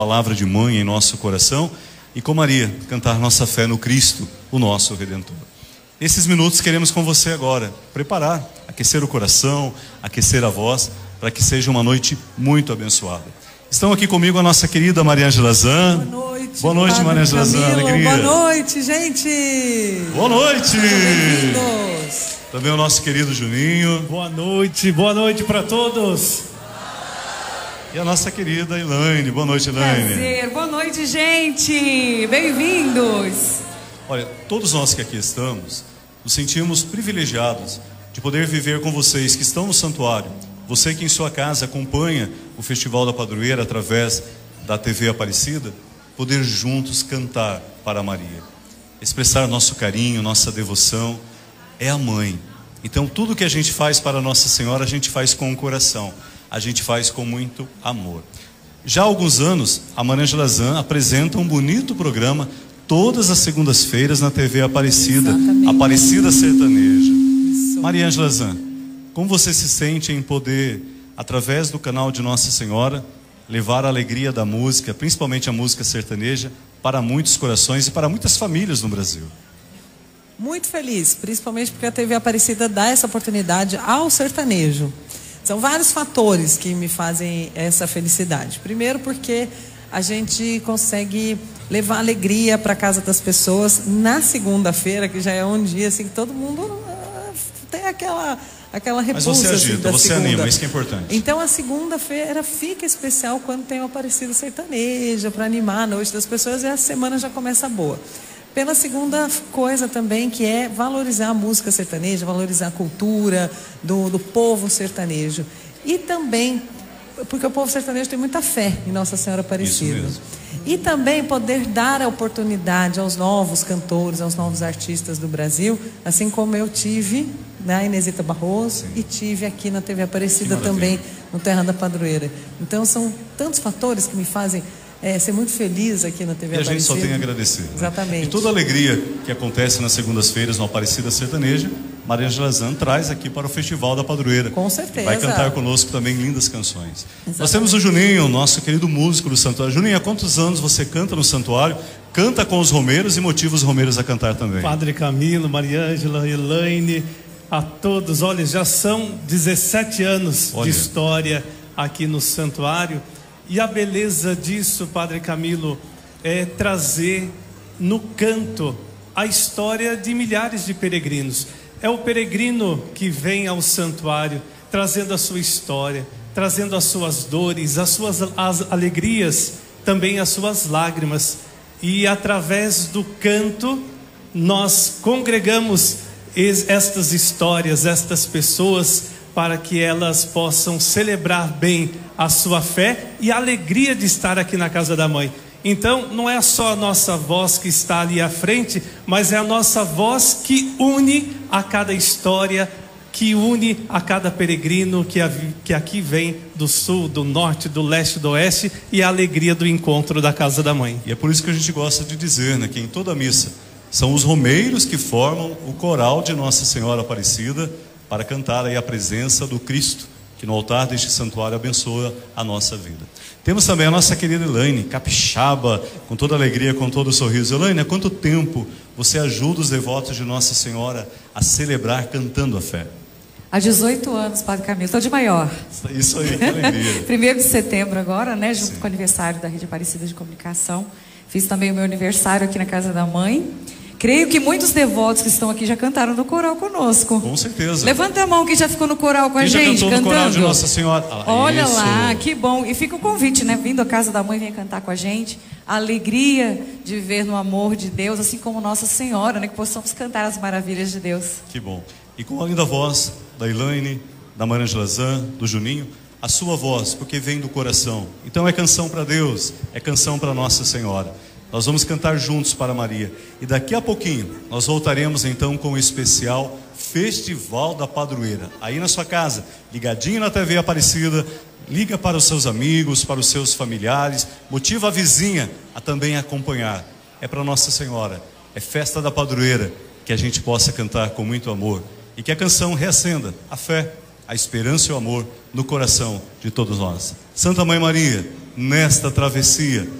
palavra de mãe em nosso coração e com Maria cantar nossa fé no Cristo, o nosso Redentor. Nesses minutos queremos com você agora preparar, aquecer o coração, aquecer a voz, para que seja uma noite muito abençoada. Estão aqui comigo a nossa querida Maria Ângela Zan. Boa noite. Boa noite, Maria Ângela Zan, alegria. Boa noite, gente. Boa noite. Bem-vindos. Também o nosso querido Juninho. Boa noite para todos. E a nossa querida Elaine. Boa noite, Elaine. Prazer, boa noite, gente. Bem-vindos. Olha, todos nós que aqui estamos, nos sentimos privilegiados de poder viver com vocês que estão no santuário. Você que em sua casa acompanha o Festival da Padroeira através da TV Aparecida, poder juntos cantar para Maria. Expressar nosso carinho, nossa devoção. É a mãe. Então tudo que a gente faz para Nossa Senhora, a gente faz com o coração. A gente faz com muito amor. Já há alguns anos, a Maria Ângela Zan apresenta um bonito programa todas as segundas-feiras na TV Aparecida. Exatamente. Aparecida Sertaneja. Isso. Maria Ângela Zan, como você se sente em poder, através do canal de Nossa Senhora, levar a alegria da música, principalmente a música sertaneja, para muitos corações e para muitas famílias no Brasil? Muito feliz, principalmente porque a TV Aparecida dá essa oportunidade ao sertanejo. São vários fatores que me fazem essa felicidade. Primeiro porque a gente consegue levar alegria para a casa das pessoas na segunda-feira, que já é um dia assim que todo mundo tem aquela repulsa. Mas você assim, agita, você segunda. anima, isso que é importante. Então a segunda-feira fica especial quando tem uma Aparecida Sertaneja para animar a noite das pessoas e a semana já começa boa. Pela segunda coisa também, que é valorizar a música sertaneja, valorizar a cultura do povo sertanejo. E também, porque o povo sertanejo tem muita fé em Nossa Senhora Aparecida. Isso mesmo. E também poder dar a oportunidade aos novos cantores, aos novos artistas do Brasil, assim como eu tive na Inesita Barroso. Sim. E tive aqui na TV Aparecida também, no Terra da Padroeira. Então são tantos fatores que me fazem ser muito feliz aqui na TV Aparecida. E a gente só tem a agradecer. Né? Exatamente. E toda a alegria que acontece nas segundas-feiras no Aparecida Sertaneja, Maria Ângela Zan traz aqui para o Festival da Padroeira. Com certeza. Vai cantar conosco também lindas canções. Exatamente. Nós temos o Juninho, nosso querido músico do santuário. Juninho, há quantos anos você canta no santuário? Canta com os romeiros e motiva os romeiros a cantar também. Padre Camilo, Maria Ângela, Elaine, a todos. Olha, já são 17 anos de história aqui no santuário. E a beleza disso, Padre Camilo, é trazer no canto a história de milhares de peregrinos. É o peregrino que vem ao santuário, trazendo a sua história, trazendo as suas dores, as alegrias, também as suas lágrimas. E através do canto, nós congregamos estas histórias, estas pessoas, para que elas possam celebrar bem a sua fé e a alegria de estar aqui na casa da mãe. Então não é só a nossa voz que está ali à frente, mas é a nossa voz que une a cada história, que une a cada peregrino que aqui vem do sul, do norte, do leste, do oeste, e a alegria do encontro da casa da mãe. E é por isso que a gente gosta de dizer, né, que em toda a missa são os romeiros que formam o coral de Nossa Senhora Aparecida, para cantar aí a presença do Cristo, que no altar deste santuário abençoa a nossa vida. Temos também a nossa querida Elaine, capixaba, com toda alegria, com todo sorriso. Elaine, há quanto tempo você ajuda os devotos de Nossa Senhora a celebrar cantando a fé? Há 18 anos, Padre Camilo. Estou de maior. Isso aí, que alegria. 1º de setembro agora, né? Junto Sim. com o aniversário da Rede Aparecida de Comunicação. Fiz também o meu aniversário aqui na casa da mãe. Creio que muitos devotos que estão aqui já cantaram no coral conosco. Com certeza. Levanta a mão quem já ficou no coral com a gente, já cantou cantando. No coral de Nossa Senhora. Olha isso. lá, que bom. E fica o convite, né? Vindo à casa da mãe, venha cantar com a gente. A alegria de viver no amor de Deus, assim como Nossa Senhora, né? Que possamos cantar as maravilhas de Deus. Que bom. E com a linda voz da Elaine, da Maria Ângela Zan, do Juninho, a sua voz, porque vem do coração. Então é canção para Deus, é canção para Nossa Senhora. Nós vamos cantar juntos para Maria. E daqui a pouquinho, nós voltaremos então com o especial Festival da Padroeira. Aí na sua casa, ligadinho na TV Aparecida, liga para os seus amigos, para os seus familiares, motiva a vizinha a também acompanhar. É para Nossa Senhora, é festa da Padroeira, que a gente possa cantar com muito amor. E que a canção reacenda a fé, a esperança e o amor no coração de todos nós. Santa Mãe Maria, nesta travessia.